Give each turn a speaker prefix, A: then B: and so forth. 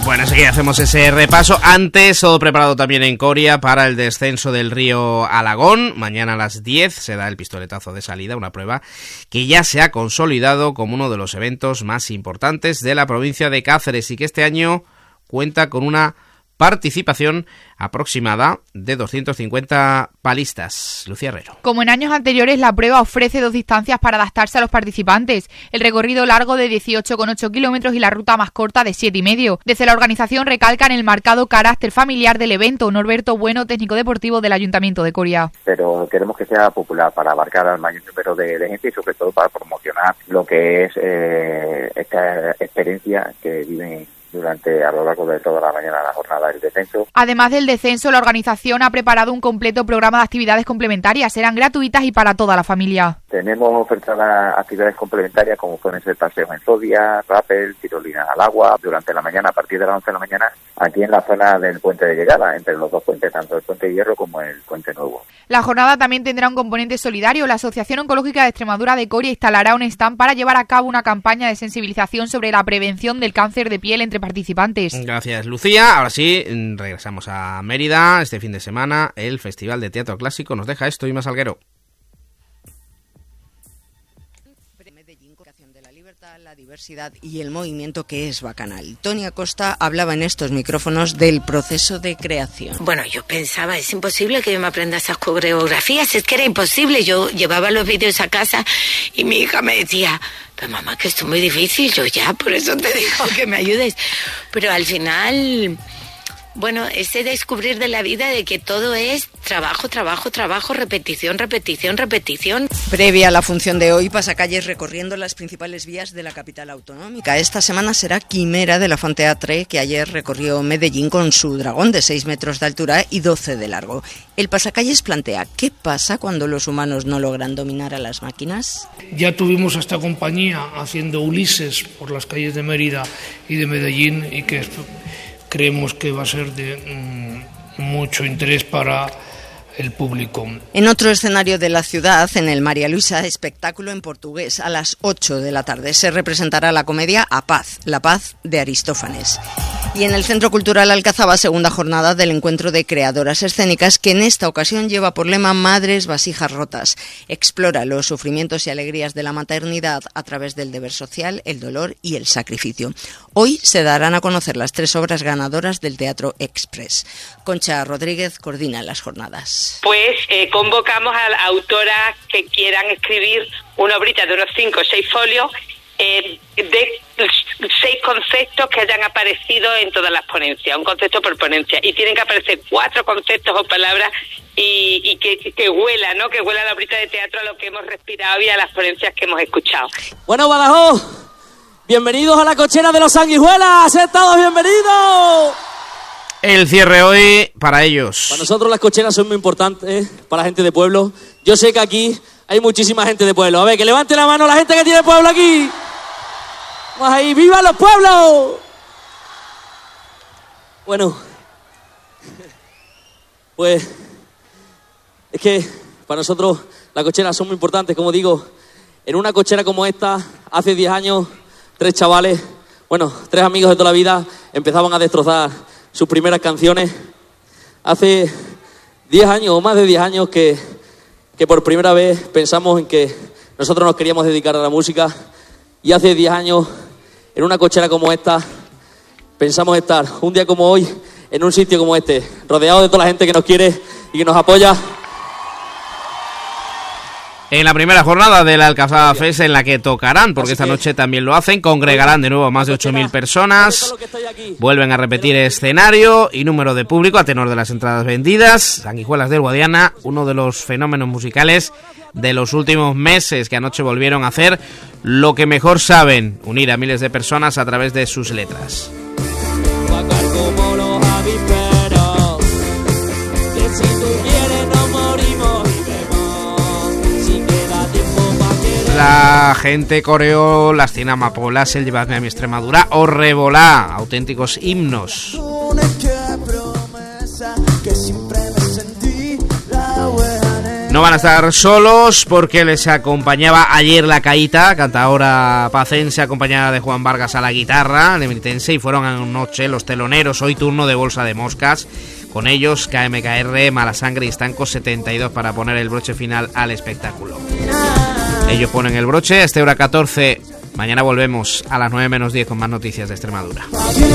A: Bueno, enseguida hacemos ese repaso. Antes, todo preparado también en Coria para el descenso del río Alagón. Mañana a las 10 se da el pistoletazo de salida, una prueba que ya se ha consolidado como uno de los eventos más importantes de la provincia de Cáceres y que este año cuenta con una participación aproximada de 250 palistas. Lucía Herrero.
B: Como en años anteriores, la prueba ofrece 2 distancias para adaptarse a los participantes. El recorrido largo de 18,8 kilómetros y la ruta más corta de 7,5. Desde la organización recalcan el marcado carácter familiar del evento. Norberto Bueno, técnico deportivo del Ayuntamiento de Coria.
C: Pero queremos que sea popular para abarcar al mayor número de gente y sobre todo para promocionar lo que es esta experiencia que viven a lo largo de toda la mañana la jornada del descenso.
B: Además del descenso, la organización ha preparado un completo programa de actividades complementarias. Serán gratuitas y para toda la familia.
C: Tenemos ofertadas actividades complementarias como pueden ser paseos en zodia, rappel, tirolinas al agua durante la mañana a partir de las 11 de la mañana aquí en la zona del puente de llegada, entre los 2 puentes, tanto el puente de Hierro como el puente nuevo.
B: La jornada también tendrá un componente solidario. La Asociación Oncológica de Extremadura de Coria instalará un stand para llevar a cabo una campaña de sensibilización sobre la prevención del cáncer de piel entre participantes.
A: Gracias, Lucía. Ahora sí, regresamos a Mérida. Este fin de semana el Festival de Teatro Clásico nos deja esto y más Salguero.
D: La diversidad y el movimiento que es Bacanal. Toni Acosta hablaba en estos micrófonos del proceso de creación.
E: Bueno, yo pensaba, es imposible que yo me aprenda esas coreografías, es que era imposible. Yo llevaba los vídeos a casa y mi hija me decía, pero mamá, que esto es muy difícil. Yo ya, por eso te digo que me ayudes. Pero al final, bueno, ese descubrir de la vida de que todo es trabajo, trabajo, trabajo, repetición, repetición, repetición.
D: Previa a la función de hoy, pasacalles recorriendo las principales vías de la capital autonómica. Esta semana será Quimera de la Fonteatre, que ayer recorrió Medellín con su dragón de 6 metros de altura y 12 de largo. El pasacalles plantea, ¿qué pasa cuando los humanos no logran dominar a las máquinas?
F: Ya tuvimos a esta compañía haciendo Ulises por las calles de Mérida y de Medellín y que creemos que va a ser de mucho interés para el público.
D: En otro escenario de la ciudad, en el María Luisa, espectáculo en portugués, a las 8 de la tarde se representará la comedia A Paz, la paz de Aristófanes. Y en el Centro Cultural Alcazaba, segunda jornada del encuentro de creadoras escénicas, que en esta ocasión lleva por lema Madres vasijas rotas. Explora los sufrimientos y alegrías de la maternidad a través del deber social, el dolor y el sacrificio. Hoy se darán a conocer las 3 obras ganadoras del Teatro Express. Concha Rodríguez coordina las jornadas.
G: Pues convocamos a autoras que quieran escribir una obrita de unos 5 o 6 folios de 6 conceptos que hayan aparecido en todas las ponencias, un concepto por ponencia, y tienen que aparecer 4 conceptos o palabras y que huela, ¿no? Que huela la obrita de teatro a lo que hemos respirado y a las ponencias que hemos escuchado.
H: Bueno, Badajoz, bienvenidos a la cochera de los Sanguijuelas, ¡sed todos bienvenidos!
A: El cierre hoy para ellos.
H: Para nosotros las cocheras son muy importantes, para la gente de pueblo. Yo sé que aquí hay muchísima gente de pueblo. A ver, que levante la mano la gente que tiene pueblo aquí. Vamos ahí, ¡viva los pueblos! Bueno, pues es que para nosotros las cocheras son muy importantes, como digo. En una cochera como esta, hace 10 años, 3 chavales, 3 amigos de toda la vida, empezaban a destrozar sus primeras canciones. Hace 10 años o más de 10 años que por primera vez pensamos en que nosotros nos queríamos dedicar a la música, y hace 10 años, en una cochera como esta, pensamos estar un día como hoy en un sitio como este, rodeado de toda la gente que nos quiere y que nos apoya.
A: En la primera jornada de la Alcazaba Fest, en la que tocarán, porque esta noche también lo hacen, congregarán de nuevo a más de 8.000 personas, vuelven a repetir escenario y número de público a tenor de las entradas vendidas. Sanguijuelas del Guadiana, uno de los fenómenos musicales de los últimos meses, que anoche volvieron a hacer lo que mejor saben, unir a miles de personas a través de sus letras. La gente coreó las 100 amapolas, el Llévame a mi Extremadura o Revolá, auténticos himnos. No van a estar solos porque les acompañaba ayer La Caíta, cantadora pacense acompañada de Juan Vargas a la guitarra, de Militense, y fueron anoche los teloneros. Hoy turno de Bolsa de Moscas. Con ellos KMKR, Mala Sangre y Estanco 72 para poner el broche final al espectáculo. Ellos ponen el broche a esta hora 14. Mañana volvemos a las 9 menos 10 con más noticias de Extremadura.